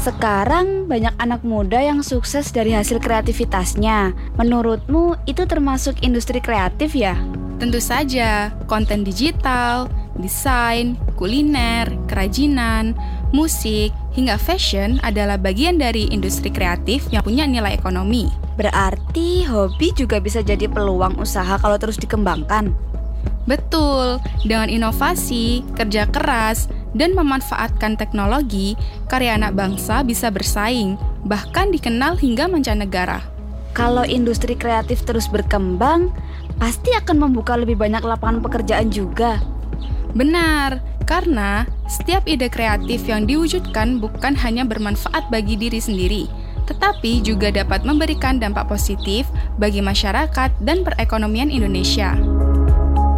Sekarang banyak anak muda yang sukses dari hasil kreativitasnya. Menurutmu itu termasuk industri kreatif ya? Tentu saja, konten digital, desain, kuliner, kerajinan, musik, hingga fashion adalah bagian dari industri kreatif yang punya nilai ekonomi. Berarti hobi juga bisa jadi peluang usaha kalau terus dikembangkan. Betul, dengan inovasi, kerja keras, dan memanfaatkan teknologi, karya anak bangsa bisa bersaing, bahkan dikenal hingga mancanegara. Kalau industri kreatif terus berkembang, pasti akan membuka lebih banyak lapangan pekerjaan juga. Benar, karena setiap ide kreatif yang diwujudkan bukan hanya bermanfaat bagi diri sendiri, tetapi juga dapat memberikan dampak positif bagi masyarakat dan perekonomian Indonesia.